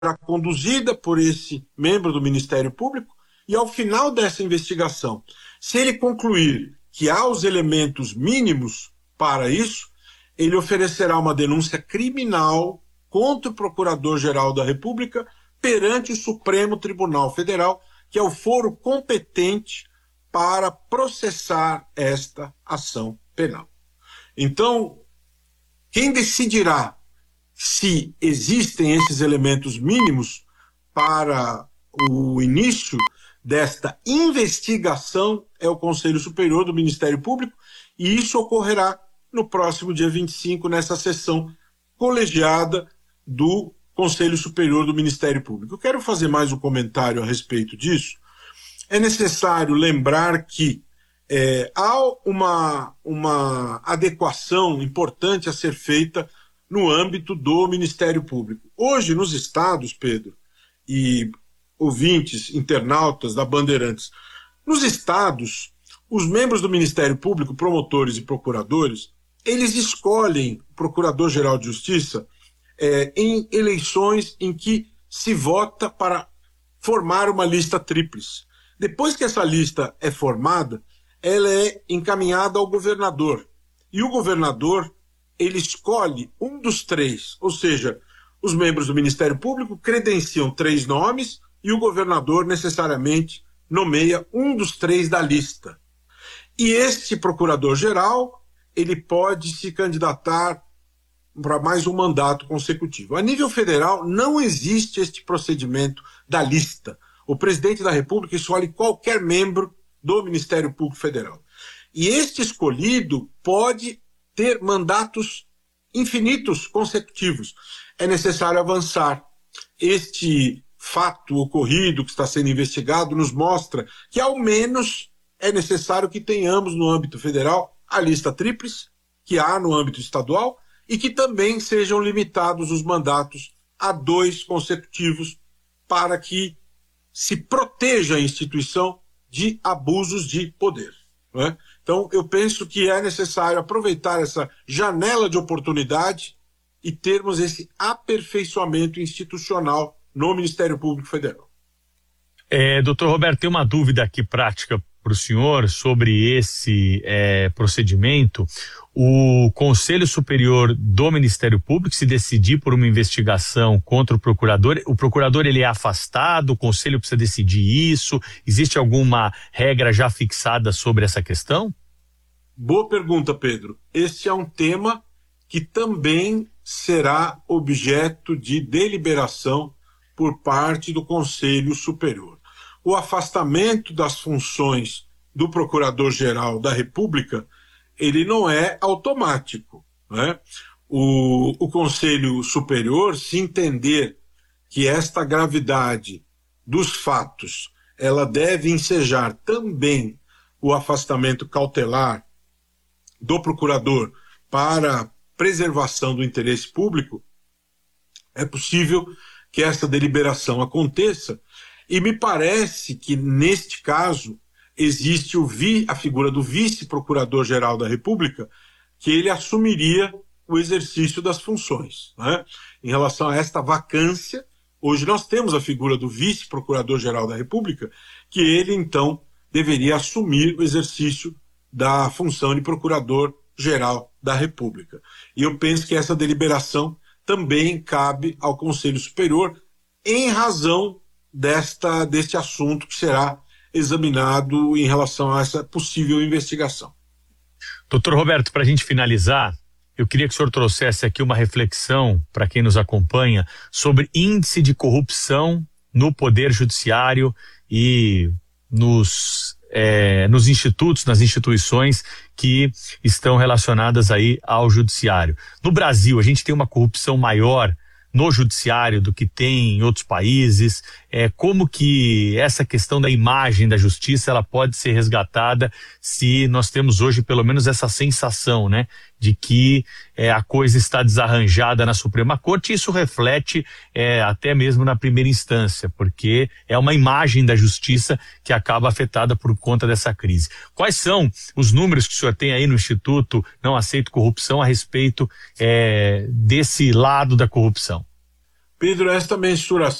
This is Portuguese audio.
conduzida por esse membro do Ministério Público e, ao final dessa investigação, se ele concluir que há os elementos mínimos para isso, ele oferecerá uma denúncia criminal contra o Procurador-Geral da República perante o Supremo Tribunal Federal, que é o foro competente para processar esta ação penal. Então, quem decidirá se existem esses elementos mínimos para o início desta investigação é o Conselho Superior do Ministério Público, e isso ocorrerá no próximo dia 25, nessa sessão colegiada do Conselho Superior do Ministério Público. Eu quero fazer mais um comentário a respeito disso. É necessário lembrar que há uma adequação importante a ser feita no âmbito do Ministério Público. Hoje, nos estados, Pedro, e ouvintes, internautas da Bandeirantes, nos estados, os membros do Ministério Público, promotores e procuradores, eles escolhem o Procurador-Geral de Justiça em eleições em que se vota para formar uma lista tríplice. Depois que essa lista é formada, ela é encaminhada ao governador. E o governador, ele escolhe um dos três, ou seja, os membros do Ministério Público credenciam 3 nomes e o governador necessariamente nomeia um dos 3 da lista. E este procurador-geral, ele pode se candidatar para mais um mandato consecutivo. A nível federal, não existe este procedimento da lista. O presidente da República escolhe qualquer membro do Ministério Público Federal. E este escolhido pode ter mandatos infinitos consecutivos. É necessário avançar. Este fato ocorrido que está sendo investigado nos mostra que, ao menos, é necessário que tenhamos no âmbito federal a lista tríplice, que há no âmbito estadual, e que também sejam limitados os mandatos a 2 consecutivos para que se proteja a instituição de abusos de poder. Não é? Então, eu penso que é necessário aproveitar essa janela de oportunidade e termos esse aperfeiçoamento institucional no Ministério Público Federal. Doutor Roberto, tem uma dúvida aqui prática para o senhor sobre esse procedimento. O Conselho Superior do Ministério Público, se decidir por uma investigação contra o procurador ele é afastado, o Conselho precisa decidir isso? Existe alguma regra já fixada sobre essa questão? Boa pergunta, Pedro. Este é um tema que também será objeto de deliberação por parte do Conselho Superior. O afastamento das funções do Procurador-Geral da República, ele não é automático, né? O Conselho Superior, se entender que esta gravidade dos fatos, ela deve ensejar também o afastamento cautelar do procurador para preservação do interesse público, é possível que essa deliberação aconteça, e me parece que, neste caso, existe a figura do vice-procurador-geral da República, que ele assumiria o exercício das funções, né? Em relação a esta vacância, hoje nós temos a figura do vice-procurador-geral da República, que ele, então, deveria assumir o exercício da função de procurador-geral da República. E eu penso que essa deliberação também cabe ao Conselho Superior em razão deste assunto que será examinado em relação a essa possível investigação. Doutor Roberto, para a gente finalizar, eu queria que o senhor trouxesse aqui uma reflexão para quem nos acompanha sobre índice de corrupção no Poder Judiciário e nos institutos, nas instituições que estão relacionadas aí ao Judiciário. No Brasil, a gente tem uma corrupção maior no Judiciário do que tem em outros países. Como que essa questão da imagem da Justiça ela pode ser resgatada se nós temos hoje pelo menos essa sensação, né, de que a coisa está desarranjada na Suprema Corte, e isso reflete até mesmo na primeira instância, porque é uma imagem da Justiça que acaba afetada por conta dessa crise. Quais são os números que o senhor tem aí no Instituto Não Aceito Corrupção a respeito desse lado da corrupção? Pedro, esta mensuração